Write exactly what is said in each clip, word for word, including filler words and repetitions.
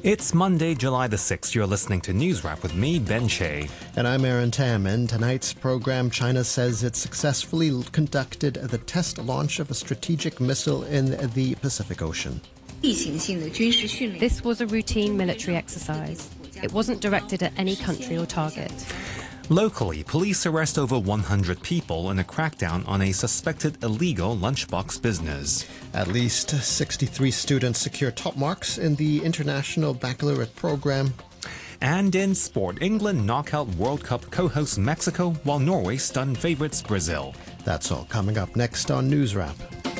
It's Monday, July the sixth. You're listening to News Wrap with me, Ben Shea. And I'm Aaron Tam. In tonight's program, China says it successfully conducted the test launch of a strategic missile in the Pacific Ocean. This was a routine military exercise. It wasn't directed at any country or target. Locally, police arrest over one hundred people in a crackdown on a suspected illegal lunchbox business. At least sixty-three students secure top marks in the International Baccalaureate program. And in sport, England knockout World Cup co-hosts Mexico, while Norway stunned favourites Brazil. That's all coming up next on News Wrap.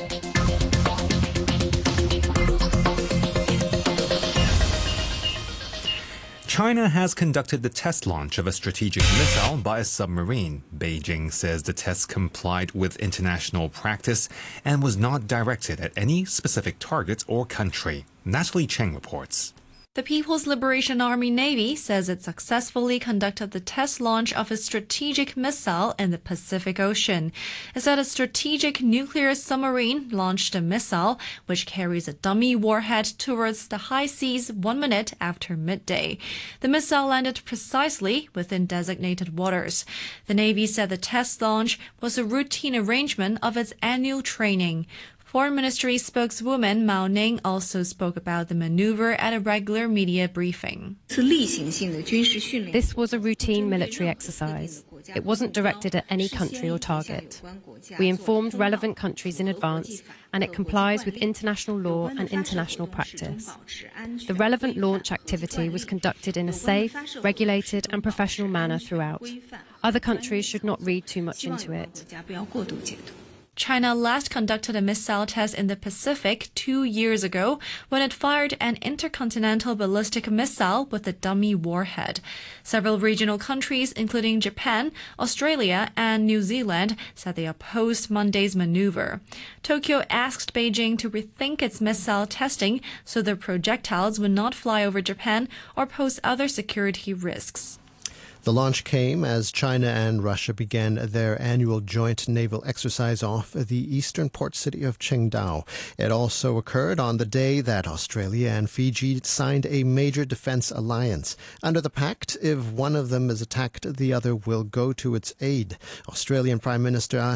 China has conducted the test launch of a strategic missile by a submarine. Beijing says the test complied with international practice and was not directed at any specific target or country. Natalie Cheng reports. The People's Liberation Army Navy says it successfully conducted the test launch of a strategic missile in the Pacific Ocean. It said a strategic nuclear submarine launched a missile, which carries a dummy warhead, towards the high seas one minute after midday. The missile landed precisely within designated waters. The Navy said the test launch was a routine arrangement of its annual training. Foreign Ministry spokeswoman Mao Ning also spoke about the maneuver at a regular media briefing. This was a routine military exercise. It wasn't directed at any country or target. We informed relevant countries in advance, and it complies with international law and international practice. The relevant launch activity was conducted in a safe, regulated and professional manner throughout. Other countries should not read too much into it. China last conducted a missile test in the Pacific two years ago when it fired an intercontinental ballistic missile with a dummy warhead. Several regional countries, including Japan, Australia, and New Zealand, said they opposed Monday's maneuver. Tokyo asked Beijing to rethink its missile testing so the projectiles would not fly over Japan or pose other security risks. The launch came as China and Russia began their annual joint naval exercise off the eastern port city of Qingdao. It also occurred on the day that Australia and Fiji signed a major defense alliance. Under the pact, if one of them is attacked, the other will go to its aid. Australian Prime Minister